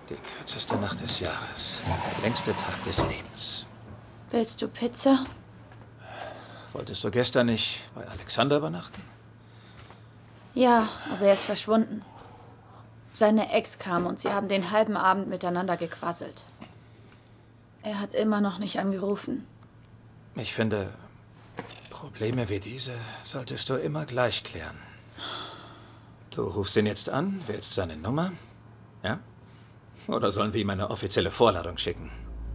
Die kürzeste Nacht des Jahres. Der längste Tag des Lebens. Willst du Pizza? Wolltest du gestern nicht bei Alexander übernachten? Ja, aber er ist verschwunden. Seine Ex kam und sie haben den halben Abend miteinander gequasselt. Er hat immer noch nicht angerufen. Ich finde, Probleme wie diese solltest du immer gleich klären. Du rufst ihn jetzt an, wählst seine Nummer, ja? Oder sollen wir ihm eine offizielle Vorladung schicken?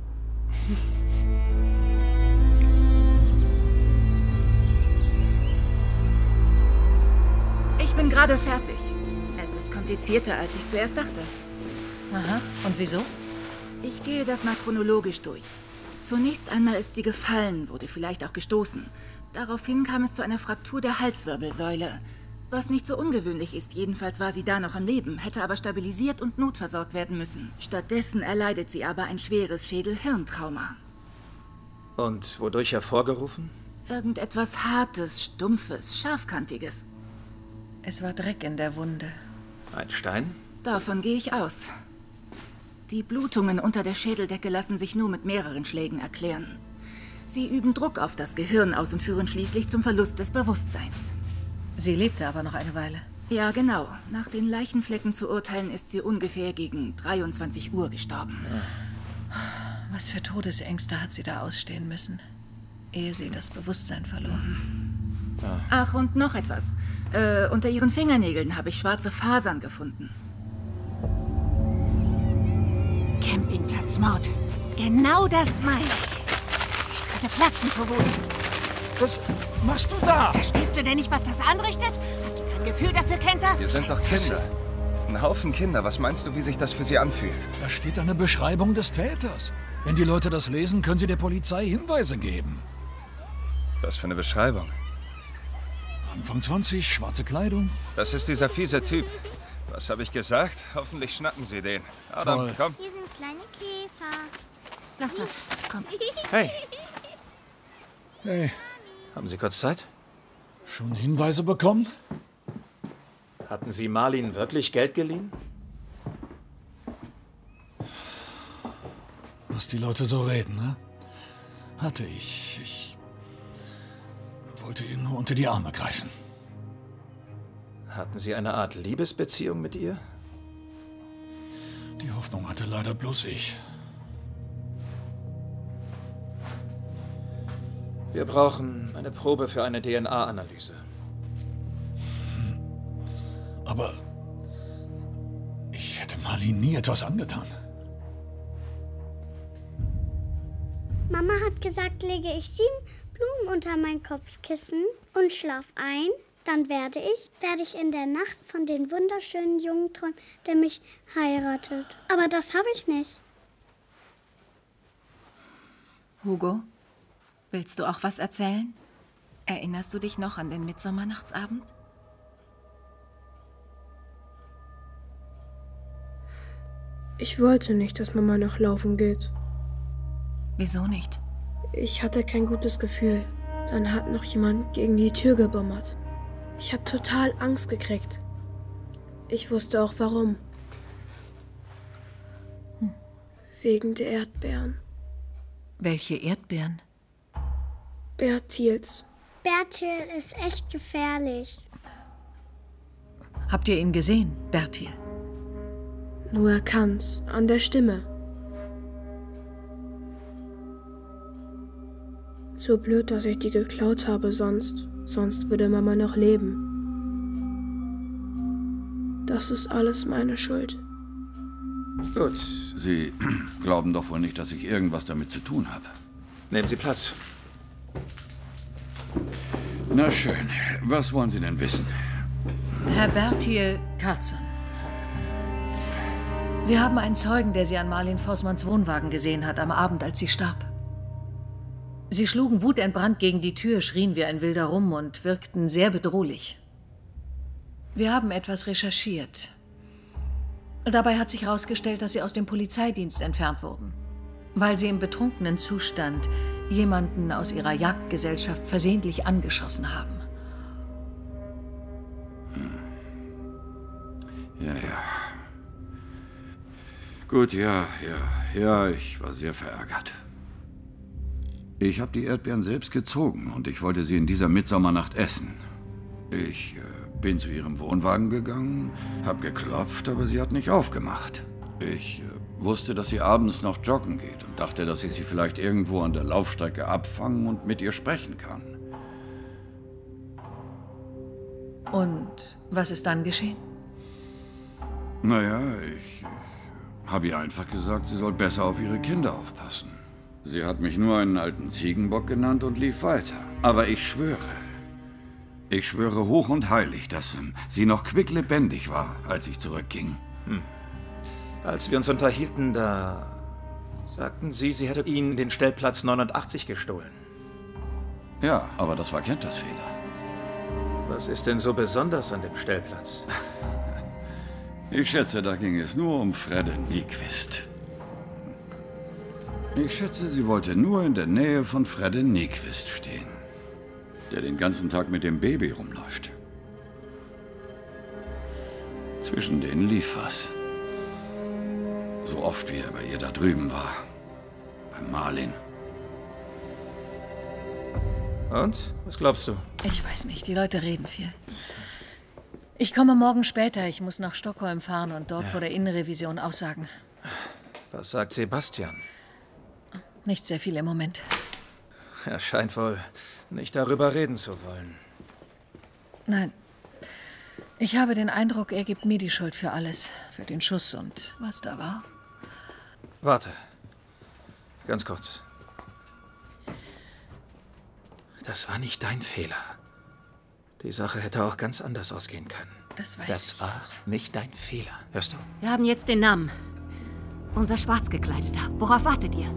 Ich bin gerade fertig. Es ist komplizierter, als ich zuerst dachte. Aha, und wieso? Ich gehe das mal chronologisch durch. Zunächst einmal ist sie gefallen, wurde vielleicht auch gestoßen. Daraufhin kam es zu einer Fraktur der Halswirbelsäule. Was nicht so ungewöhnlich ist, jedenfalls war sie da noch am Leben, hätte aber stabilisiert und notversorgt werden müssen. Stattdessen erleidet sie aber ein schweres Schädel-Hirntrauma. Und wodurch hervorgerufen? Irgendetwas Hartes, Stumpfes, Scharfkantiges. Es war Dreck in der Wunde. Ein Stein? Davon gehe ich aus. Die Blutungen unter der Schädeldecke lassen sich nur mit mehreren Schlägen erklären. Sie üben Druck auf das Gehirn aus und führen schließlich zum Verlust des Bewusstseins. Sie lebte aber noch eine Weile. Ja, genau. Nach den Leichenflecken zu urteilen, ist sie ungefähr gegen 23 Uhr gestorben. Was für Todesängste hat sie da ausstehen müssen, ehe sie das Bewusstsein verlor. Ach, und noch etwas. Unter ihren Fingernägeln habe ich schwarze Fasern gefunden. Campingplatzmord. Genau das meine ich. Ich könnte platzen vor Wut. Was machst du da? Verstehst du denn nicht, was das anrichtet? Hast du kein Gefühl dafür, Kenter? Wir sind doch Kinder. Ein Haufen Kinder. Was meinst du, wie sich das für sie anfühlt? Da steht eine Beschreibung des Täters. Wenn die Leute das lesen, können sie der Polizei Hinweise geben. Was für eine Beschreibung? Anfang 20, schwarze Kleidung. Das ist dieser fiese Typ. Was habe ich gesagt? Hoffentlich schnappen sie den. Adam, Toll. komm. Hier sind kleine Käfer. Lass das. Komm. Hey, Hey, haben Sie kurz Zeit? schon Hinweise bekommen? Hatten Sie Marlin wirklich Geld geliehen? Was die Leute so reden, ne? Hatte ich. Ich wollte ihn nur unter die Arme greifen. Hatten Sie eine Art Liebesbeziehung mit ihr? Die Hoffnung hatte leider bloß ich. Wir brauchen eine Probe für eine DNA-Analyse. Aber ich hätte Marlin nie etwas angetan. Mama hat gesagt, lege ich 7 Blumen unter mein Kopfkissen und schlaf ein. Dann werde ich in der Nacht von den wunderschönen Jungen träumen, der mich heiratet. Aber das habe ich nicht. Hugo, willst du auch was erzählen? Erinnerst du dich noch an den Mitsommernachtsabend? Ich wollte nicht, dass Mama noch laufen geht. Wieso nicht? Ich hatte kein gutes Gefühl. Dann hat noch jemand gegen die Tür gebommert. Ich habe total Angst gekriegt. Ich wusste auch warum. Wegen der Erdbeeren. Welche Erdbeeren? Bertils. Bertil ist echt gefährlich. Habt ihr ihn gesehen, Bertil? Nur erkannt, an der Stimme. So blöd, dass ich die geklaut habe, sonst würde Mama noch leben. Das ist alles meine Schuld. Gut, Sie glauben doch wohl nicht, dass ich irgendwas damit zu tun habe. nehmen Sie Platz. Na schön, was wollen Sie denn wissen? Herr Bertil Carlsson. Wir haben einen Zeugen, der Sie an Marlin Vossmanns Wohnwagen gesehen hat, am Abend, als sie starb. Sie schlugen wutentbrannt gegen die Tür, schrien wie ein Wilder rum und wirkten sehr bedrohlich. Wir haben etwas recherchiert. Dabei hat sich herausgestellt, dass Sie aus dem Polizeidienst entfernt wurden, weil Sie im betrunkenen Zustand jemanden aus Ihrer Jagdgesellschaft versehentlich angeschossen haben. Ja. Gut, ja, ich war sehr verärgert. Ich habe die Erdbeeren selbst gezogen und ich wollte sie in dieser Mitsommernacht essen. Ich bin zu ihrem Wohnwagen gegangen, habe geklopft, aber sie hat nicht aufgemacht. Ich wusste, dass sie abends noch joggen geht und dachte, dass ich sie vielleicht irgendwo an der Laufstrecke abfangen und mit ihr sprechen kann. Und was ist dann geschehen? Naja, ich habe ihr einfach gesagt, sie soll besser auf ihre Kinder aufpassen. Sie hat mich nur einen alten Ziegenbock genannt und lief weiter. Aber ich schwöre hoch und heilig, dass sie noch quicklebendig war, als ich zurückging. Als wir uns unterhielten, da sagten Sie, sie hätte Ihnen den Stellplatz 89 gestohlen. Ja, aber das war Kentas Fehler. Was ist denn so besonders an dem Stellplatz? Ich schätze, da ging es nur um Fredde Nyquist. Ich schätze, sie wollte nur in der Nähe von Fredde Nyquist stehen, der den ganzen Tag mit dem Baby rumläuft. Zwischen denen lief was. So oft, wie er bei ihr da drüben war. Bei Marlin. Und? Was glaubst du? Ich weiß nicht, die Leute reden viel. Ich komme morgen später. Ich muss nach Stockholm fahren und dort vor der Innenrevision aussagen. Was sagt Sebastian? Nicht sehr viel im Moment. Er scheint wohl nicht darüber reden zu wollen. Nein. Ich habe den Eindruck, er gibt mir die Schuld für alles. Für den Schuss und was da war. Warte. Ganz kurz. Das war nicht dein Fehler. Die Sache hätte auch ganz anders ausgehen können. Das weiß ich. Das war nicht dein Fehler. Hörst du? Wir haben jetzt den Namen. Unser Schwarzgekleideter. Worauf wartet ihr?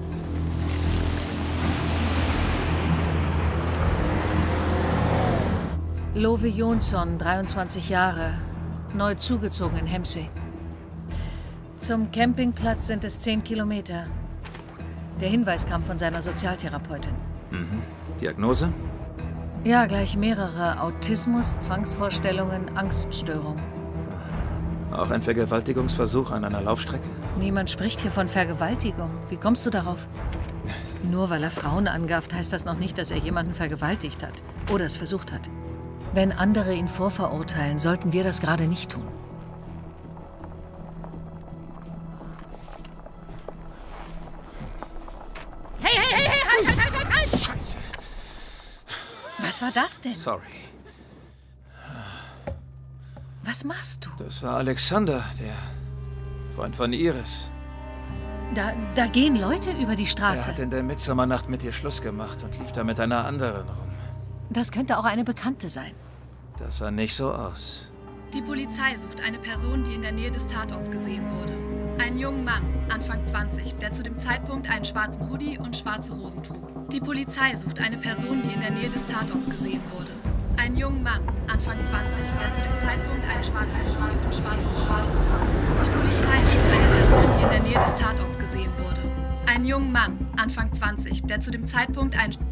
Love Jonsson, 23 Jahre. Neu zugezogen in Hemsö. Zum Campingplatz sind es 10 Kilometer. Der Hinweis kam von seiner Sozialtherapeutin. Diagnose? Ja, gleich mehrere. Autismus, Zwangsvorstellungen, Angststörung. Auch ein Vergewaltigungsversuch an einer Laufstrecke? Niemand spricht hier von Vergewaltigung. Wie kommst du darauf? Nur weil er Frauen angafft, heißt das noch nicht, dass er jemanden vergewaltigt hat. Oder es versucht hat. Wenn andere ihn vorverurteilen, sollten wir das gerade nicht tun. Hey, halt! Scheiße. Was war das denn? Sorry. Was machst du? Das war Alexander, der Freund von Iris. Da gehen Leute über die Er Straße. hat in der Mitsommernacht mit ihr Schluss gemacht und lief da mit einer anderen rum. Das könnte auch eine Bekannte sein. Das sah nicht so aus. Die Polizei sucht eine Person, die in der Nähe des Tatorts gesehen wurde. Einen jungen Mann, Anfang 20, der zu dem Zeitpunkt einen schwarzen Hoodie und schwarze Hosen trug. Die Polizei sucht eine Person, die in der Nähe des Tatorts gesehen wurde. Einen jungen Mann, Anfang 20, der zu dem Zeitpunkt einen schwarzen Hoodie und schwarze Hosen trug. Die Polizei sucht eine Person, die in der Nähe des Tatorts gesehen wurde. Einen jungen Mann, Anfang 20, der zu dem Zeitpunkt einen